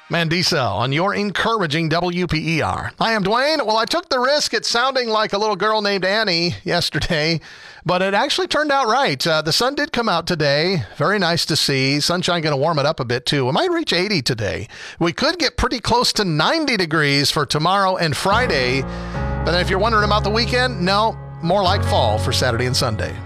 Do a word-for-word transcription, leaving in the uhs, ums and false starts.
Mandisa on your encouraging W P E R. I am Dwayne. Well, I took the risk at sounding like a little girl named Annie yesterday, but it actually turned out right. Uh, the sun did come out today. Very nice to see. Sunshine going to warm it up a bit too. We might reach eighty today. We could get pretty close to ninety degrees for tomorrow and Friday. But then if you're wondering about the weekend, no, more like fall for Saturday and Sunday.